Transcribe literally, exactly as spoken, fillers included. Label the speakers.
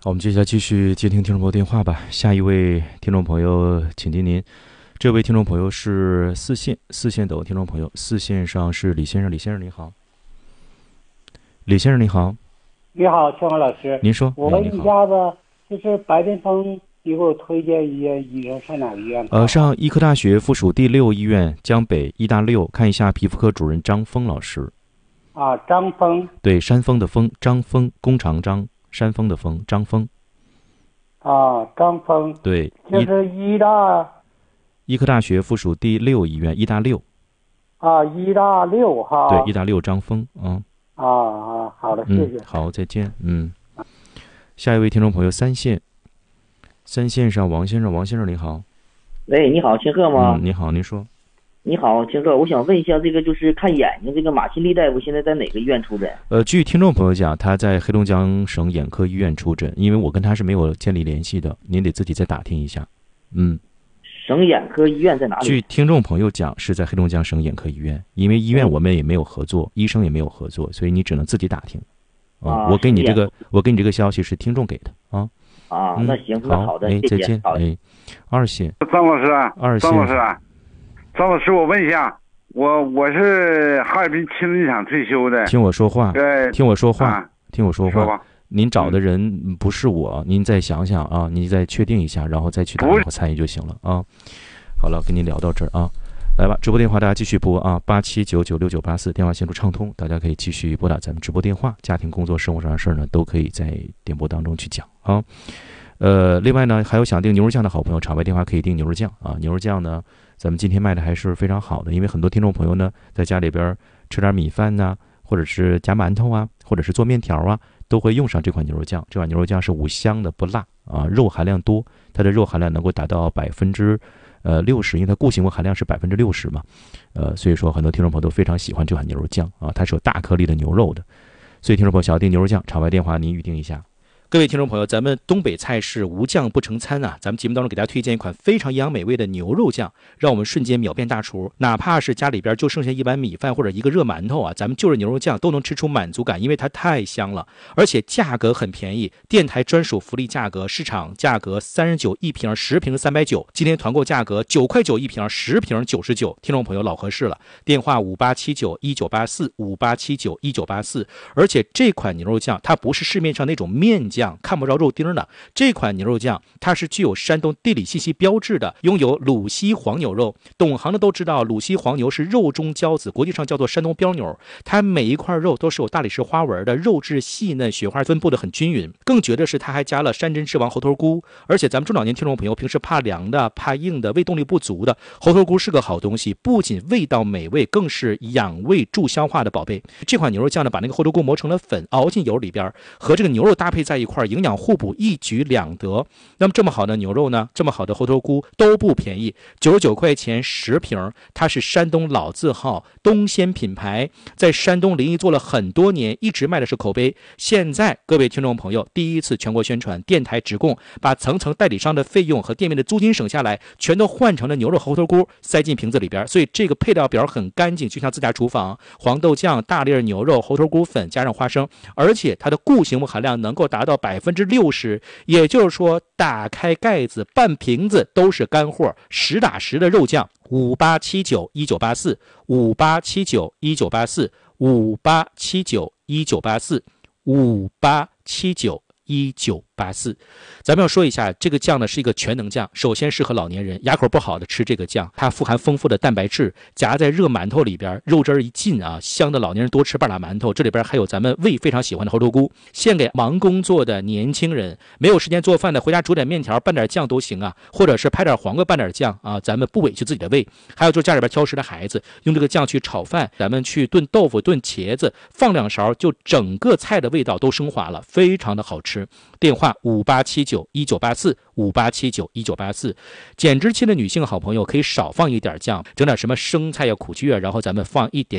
Speaker 1: 好，我们接下来继续接听听众朋友电话吧。下一位听众朋友，请听您。这位听众朋友是四线四线的听众朋友，四线上是李先生。李先生你好。李先生你好。
Speaker 2: 你好，陈华老师。
Speaker 1: 您说。
Speaker 2: 我问一下子，就是白癜风，你给我推荐医院，医院上哪个医院？
Speaker 1: 呃，上医科大学附属第六医院江北医大六，看一下皮肤科主任张峰老师。
Speaker 2: 啊，张峰。
Speaker 1: 对，山峰的峰，张峰，弓长张，山峰的峰，张峰。
Speaker 2: 啊，张峰。
Speaker 1: 对，
Speaker 2: 就是医大。
Speaker 1: 医科大学附属第六医院，医大六。
Speaker 2: 啊，医大六哈。
Speaker 1: 对，医大六张峰，嗯。
Speaker 2: 啊啊，好的，谢谢。
Speaker 1: 嗯、好，再见。嗯，下一位听众朋友，三线，三线上王先生，王先生你好。
Speaker 3: 喂，你好，秦鹤吗？
Speaker 1: 嗯，你好，您说。
Speaker 3: 你好，秦鹤，我想问一下，这个就是看眼睛，这个马新立大夫现在在哪个医院出诊？
Speaker 1: 呃，据听众朋友讲，他在黑龙江省眼科医院出诊，因为我跟他是没有建立联系的，您得自己再打听一下。嗯。
Speaker 3: 省眼科医院在哪里？
Speaker 1: 据听众朋友讲，是在黑龙江省眼科医院，因为医院我们也没有合作，嗯、医生也没有合作，所以你只能自己打听。啊，
Speaker 3: 啊
Speaker 1: 我给你这个，我给你这个消息是听众给的啊。
Speaker 3: 啊，嗯、那行，那好的，
Speaker 1: 哎，再见。
Speaker 3: 好
Speaker 1: 哎，二线。
Speaker 4: 张老师，
Speaker 1: 二线。
Speaker 4: 张老师，张老师，我问一下，我我是哈尔滨亲子厂退休的。
Speaker 1: 听我说话。
Speaker 4: 对，
Speaker 1: 听我说话，
Speaker 4: 啊、
Speaker 1: 听我说话。
Speaker 4: 说吧。
Speaker 1: 您找的人不是我，嗯、您再想想啊，您再确定一下，然后再去打电话参与就行了啊。好了，跟您聊到这儿啊，来吧，直播电话大家继续拨啊，八七九九六九八四，电话线路畅通，大家可以继续拨打咱们直播电话，家庭、工作、生活上的事儿呢，都可以在点播当中去讲啊。呃，另外呢，还有想订牛肉酱的好朋友，场外电话可以订牛肉酱啊。牛肉酱呢，咱们今天卖的还是非常好的，因为很多听众朋友呢，在家里边吃点米饭呐、啊，或者是夹馒头啊，或者是做面条啊，都会用上这款牛肉酱。这款牛肉酱是五香的，不辣啊，肉含量多，它的肉含量能够达到百分之呃六十，因为它固形物含量是百分之六十嘛，呃，所以说很多听众朋友都非常喜欢这款牛肉酱啊，它是有大颗粒的牛肉的，所以听众朋友想要订牛肉酱，场外电话您预定一下。各位听众朋友，咱们东北菜是无酱不成餐啊！咱们节目当中给大家推荐一款非常营养美味的牛肉酱，让我们瞬间秒变大厨。哪怕是家里边就剩下一碗米饭或者一个热馒头啊，咱们就着牛肉酱都能吃出满足感，因为它太香了，而且价格很便宜，电台专属福利价格，市场价格三十九一瓶，十瓶三百九，今天团购价格九块九一瓶，十瓶九十九，听众朋友老合适了。电话五八七九一九八四五八七九一九八四，而且这款牛肉酱它不是市面上那种面酱。看不着肉丁的这款牛肉酱，它是具有山东地理信息标志的，拥有鲁西黄牛肉。懂行的都知道，鲁西黄牛是肉中骄子，国际上叫做山东标牛。它每一块肉都是有大理石花纹的，肉质细嫩，雪花分布的很均匀。更绝的是，它还加了山珍之王猴头菇。而且咱们中老年听众朋友平时怕凉的、怕硬的、胃动力不足的，猴头菇是个好东西，不仅味道美味，更是养胃助消化的宝贝。这款牛肉酱呢，把那个猴头菇磨成了粉，熬进油里边，和这个牛肉搭配在一块，营养互补，一举两得。那么这么好的牛肉呢，这么好的猴头菇都不便宜，九十九块钱十瓶。它是山东老字号东鲜品牌，在山东临沂做了很多年，一直卖的是口碑。现在各位听众朋友第一次全国宣传，电台直供，把层层代理商的费用和店面的租金省下来，全都换成了牛肉猴头菇塞进瓶子里边，所以这个配料表很干净，就像自家厨房。黄豆酱、大粒牛肉、猴头菇粉加上花生，而且它的固形物含量能够达到百分之六十，也就是说打开盖子半瓶子都是干货，实打实的肉酱。五八七九一九八四五八七九一九八四五八七九一九八四五八七九一九八四。咱们要说一下，这个酱呢是一个全能酱，首先适合老年人，牙口不好的吃这个酱，它富含丰富的蛋白质，夹在热馒头里边，肉汁一进啊，香的老年人多吃半拉馒头。这里边还有咱们胃非常喜欢的猴头菇，献给忙工作的年轻人，没有时间做饭的，回家煮点面条拌点酱都行啊，或者是拍点黄瓜拌点酱啊，咱们不委屈自己的胃。还有就是家里边挑食的孩子，用这个酱去炒饭，咱们去炖豆腐、炖茄子，放两勺，就整个菜的味道都升华了，非常的好吃。电话五八七九一九八四五八七九一九八四。减脂期的女性好朋友可以少放一点酱，整点什么生菜呀、苦菊啊，然后咱们放一点